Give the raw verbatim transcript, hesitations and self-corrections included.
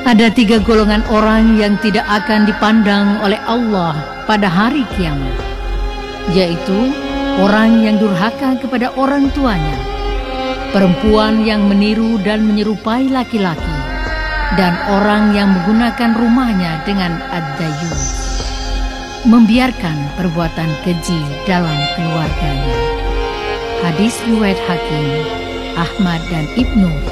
Ada tiga golongan orang yang tidak akan dipandang oleh Allah pada hari kiamat, yaitu orang yang durhaka kepada orang tuanya, perempuan yang meniru dan menyerupai laki-laki, dan orang yang menggunakan rumahnya dengan ad-dayyus, membiarkan perbuatan keji dalam keluarganya. Hadis riwayat Hakim, Ahmad dan Ibnu